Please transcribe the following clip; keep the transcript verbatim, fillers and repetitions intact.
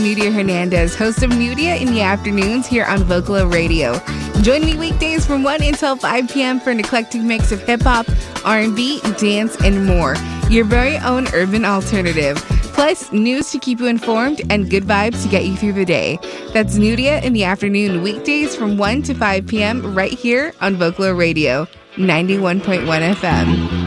Nudia Hernandez, host of Nudia in the afternoons here on Vocalo Radio. Join me weekdays from one until five p.m. for an eclectic mix of hip-hop, R and B, dance, and more. Your very own urban alternative. Plus, news to keep you informed and good vibes to get you through the day. That's Nudia in the afternoon, weekdays from one to five p.m. right here on Vocalo Radio, ninety-one point one F M.